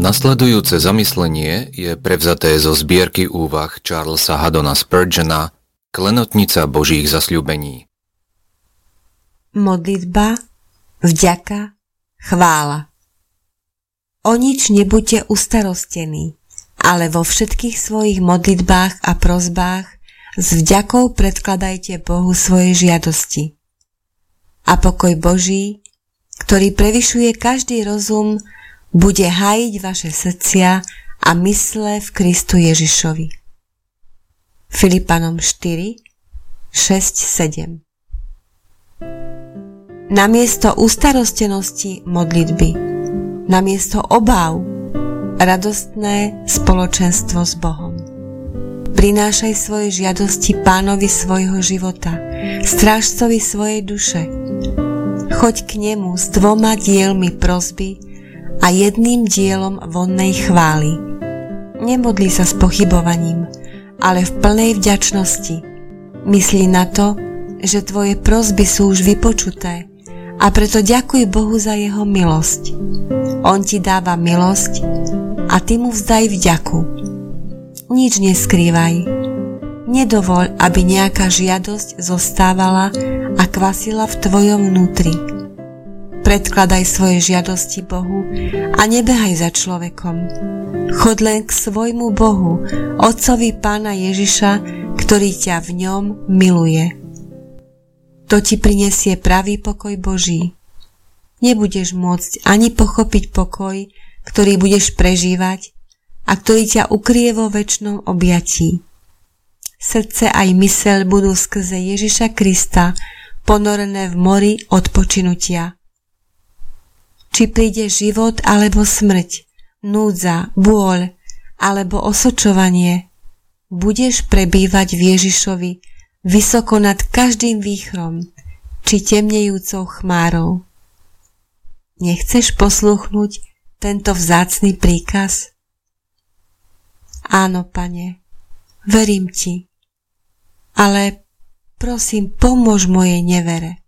Nasledujúce zamyslenie je prevzaté zo zbierky úvah Charlesa Haddona Spurgeona Klenotnica Božích zasľúbení. Modlitba, vďaka, chvála. O nič nebuďte ustarostení, ale vo všetkých svojich modlitbách a prosbách s vďakou predkladajte Bohu svoje žiadosti. A pokoj Boží, ktorý prevyšuje každý rozum, bude hájiť vaše srdcia a mysle v Kristu Ježišovi. Filipanom 4, 6, 7. Namiesto ustarostenosti modlitby, namiesto obáv, radostné spoločenstvo s Bohom. Prinášaj svoje žiadosti Pánovi svojho života, strážcovi svojej duše. Choď k nemu s 2 dielmi prosby a 1 dielom vonnej chvály. Nemodli sa s pochybovaním, ale v plnej vďačnosti. Myslí na to, že tvoje prosby sú už vypočuté a preto ďakuj Bohu za jeho milosť. On ti dáva milosť a ty mu vzdaj vďaku. Nič neskrývaj. Nedovoľ, aby nejaká žiadosť zostávala a kvasila v tvojom vnútri. Predkladaj svoje žiadosti Bohu a nebehaj za človekom. Chod len k svojmu Bohu, Otcovi Pána Ježiša, ktorý ťa v ňom miluje. To ti prinesie pravý pokoj Boží. Nebudeš môcť ani pochopiť pokoj, ktorý budeš prežívať a ktorý ťa ukrie vo večnom objatí. Srdce aj myseľ budú skrze Ježiša Krista ponorené v mori odpočinutia. Či príde život alebo smrť, núdza, bôľ alebo osočovanie, budeš prebývať v Ježišovi vysoko nad každým výchrom či temnejúcou chmárou. Nechceš poslúchnuť tento vzácny príkaz? Áno, Pane, verím ti, ale prosím, pomôž mojej nevere.